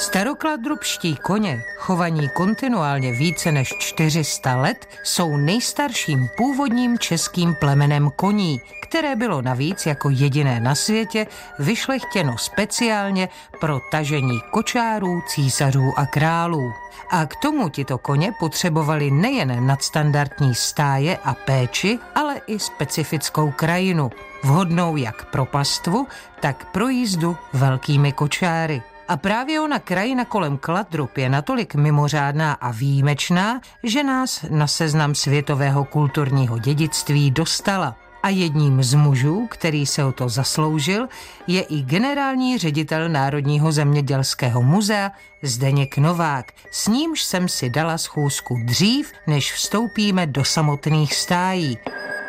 Starokladrubští koně, chovaní kontinuálně více než 400 let, jsou nejstarším původním českým plemenem koní, které bylo navíc jako jediné na světě vyšlechtěno speciálně pro tažení kočárů, císařů a králů. A k tomu tito koně potřebovali nejen nadstandardní stáje a péči, ale i specifickou krajinu, vhodnou jak pro pastvu, tak pro jízdu velkými kočáry. A právě ona krajina kolem Kladrub je natolik mimořádná a výjimečná, že nás na seznam světového kulturního dědictví dostala. A jedním z mužů, který se o to zasloužil, je i generální ředitel Národního zemědělského muzea Zdeněk Novák. S nímž jsem si dala schůzku dřív, než vstoupíme do samotných stájí.